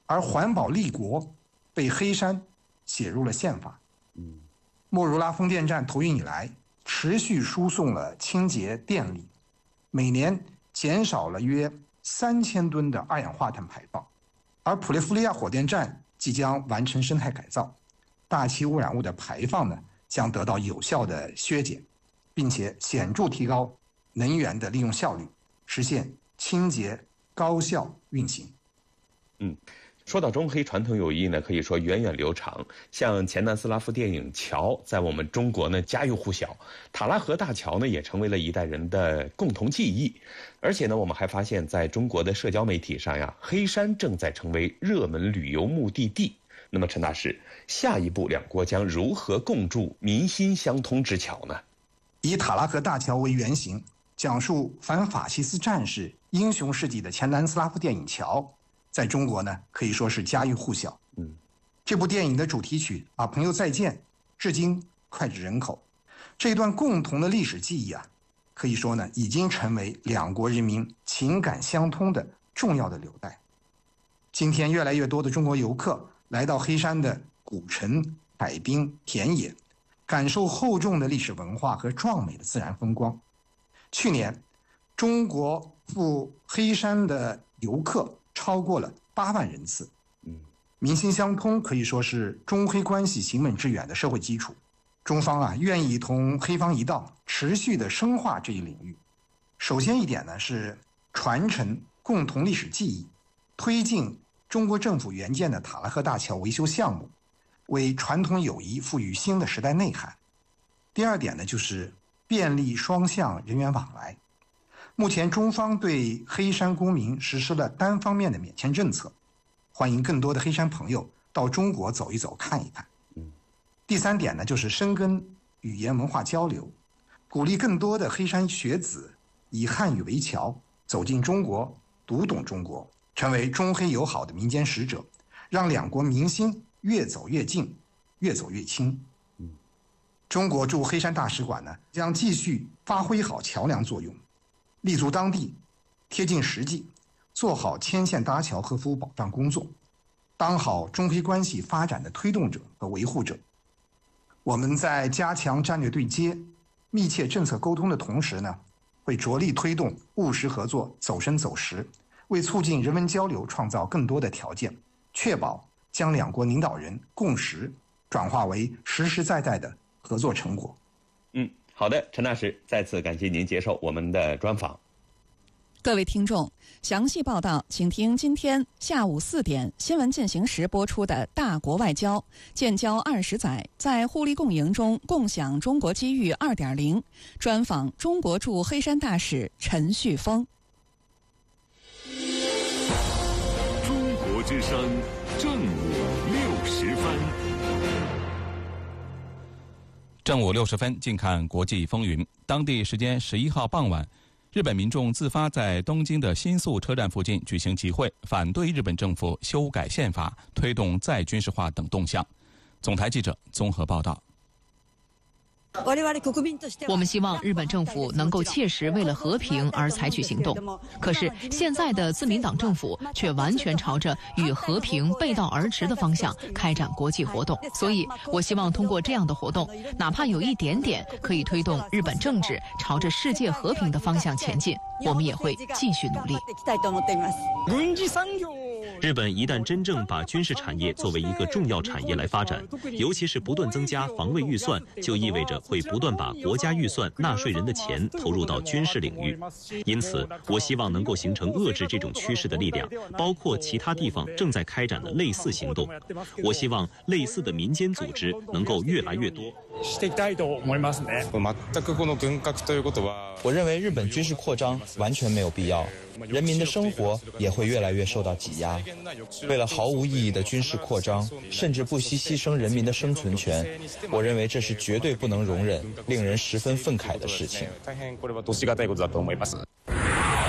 而环保立国被黑山写入了宪法。莫如拉风电站投运以来，持续输送了清洁电力，每年减少了约3000吨的二氧化碳排放。而普列夫利亚火电站即将完成生态改造，大气污染物的排放呢将得到有效的削减，并且显著提高能源的利用效率，实现清洁高效运行。 说到中黑传统友谊呢，可以说源远流长。像前南斯拉夫电影《桥》在我们中国呢家喻户晓，塔拉河大桥呢也成为了一代人的共同记忆。而且呢，我们还发现在中国的社交媒体上呀，黑山正在成为热门旅游目的地。那么陈大师，下一步两国将如何共筑民心相通之桥呢？ 以塔拉河大桥为原型，讲述反法西斯战士英雄事迹的前南斯拉夫电影《桥》在中国呢可以说是家喻户晓。这部电影的主题曲《朋友再见》至今脍炙人口。这段共同的历史记忆可以说呢已经成为两国人民情感相通的重要的纽带。今天越来越多的中国游客来到黑山的古城、海滨、田野，感受厚重的历史文化和壮美的自然风光。去年，中国赴黑山的游客超过了8万人次。民心相通可以说是中黑关系行稳致远的社会基础。中方愿意同黑方一道持续的深化这一领域。首先一点呢是传承共同历史记忆，推进中国政府援建的塔拉河大桥维修项目，为传统友谊赋予新的时代内涵。第二点呢就是便利双向人员往来。目前中方对黑山公民实施了单方面的免签政策，欢迎更多的黑山朋友到中国走一走看一看。第三点呢就是深耕语言文化交流，鼓励更多的黑山学子以汉语为桥，走进中国，读懂中国，成为中黑友好的民间使者，让两国民心越走越近，越走越亲。中国驻黑山大使馆呢将继续发挥好桥梁作用，立足当地，贴近实际，做好牵线搭桥和服务保障工作，当好中黑关系发展的推动者和维护者。我们在加强战略对接、密切政策沟通的同时呢，会着力推动务实合作走深走实，为促进人文交流创造更多的条件，确保将两国领导人共识转化为实实在在的合作成果。 好的，陈大使，再次感谢您接受我们的专访。 各位听众，详细报道请听今天下午4点新闻进行时播出的《大国外交》，建交20载，在互利共赢中共享中国机遇2.0，专访中国驻黑山大使陈旭峰。 中国之声正午60分。 正午60分，近看国际风云。当地时间11号傍晚，日本民众自发在东京的新宿车站附近举行集会，反对日本政府修改宪法、推动再军事化等动向。总台记者综合报道。 我们希望日本政府能够切实为了和平而采取行动，可是现在的自民党政府却完全朝着与和平背道而驰的方向开展国际活动。所以我希望通过这样的活动，哪怕有一点点可以推动日本政治朝着世界和平的方向前进，我们也会继续努力。 日本一旦真正把军事产业作为一个重要产业来发展，尤其是不断增加防卫预算，就意味着会不断把国家预算纳税人的钱投入到军事领域。因此，我希望能够形成遏制这种趋势的力量，包括其他地方正在开展的类似行动。我希望类似的民间组织能够越来越多。 我认为日本军事扩张完全没有必要，人民的生活也会越来越受到挤压。为了毫无意义的军事扩张，甚至不惜牺牲人民的生存权，我认为这是绝对不能容忍、令人十分愤慨的事情。